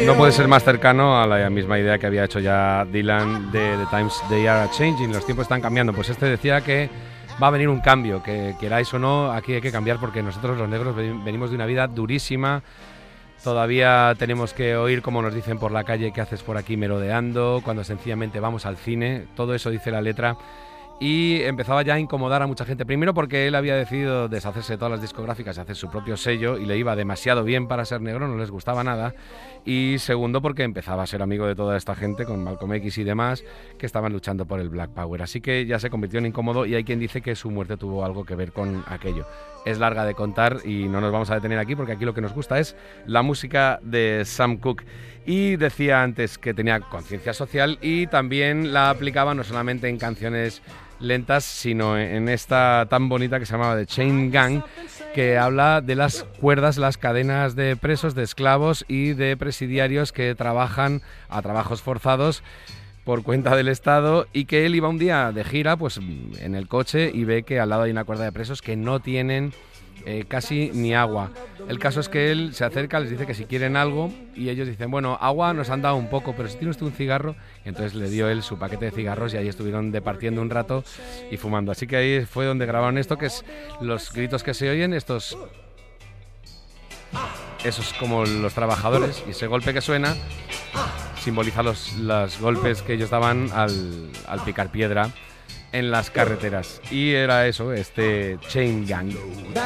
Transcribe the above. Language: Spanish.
No puede ser más cercano a la misma idea que había hecho ya Dylan de The Times They Are Changing, los tiempos están cambiando. Pues este decía que va a venir un cambio, que queráis o no, aquí hay que cambiar porque nosotros los negros venimos de una vida durísima. Todavía tenemos que oír como nos dicen por la calle, ¿qué haces por aquí merodeando? Cuando sencillamente vamos al cine, todo eso dice la letra. Y empezaba ya a incomodar a mucha gente. Primero porque él había decidido deshacerse de todas las discográficas y hacer su propio sello y le iba demasiado bien para ser negro, no les gustaba nada. Y segundo porque empezaba a ser amigo de toda esta gente, con Malcolm X y demás, que estaban luchando por el Black Power. Así que ya se convirtió en incómodo y hay quien dice que su muerte tuvo algo que ver con aquello. Es larga de contar y no nos vamos a detener aquí porque aquí lo que nos gusta es la música de Sam Cooke. Y decía antes que tenía conciencia social y también la aplicaba no solamente en canciones lentas, sino en esta tan bonita que se llamaba The Chain Gang, que habla de las cuerdas, las cadenas de presos, de esclavos y de presidiarios que trabajan a trabajos forzados por cuenta del Estado, y que él iba un día de gira pues en el coche y ve que al lado hay una cuerda de presos que no tienen casi ni agua. El caso es que él se acerca, les dice que si quieren algo y ellos dicen, bueno, agua nos han dado un poco, pero si tiene usted un cigarro. Y entonces le dio él su paquete de cigarros y ahí estuvieron departiendo un rato y fumando. Así que ahí fue donde grabaron esto, que es los gritos que se oyen, esos como los trabajadores, y ese golpe que suena simboliza los golpes que ellos daban al picar piedra en las carreteras. Y era eso, este Chain Gang.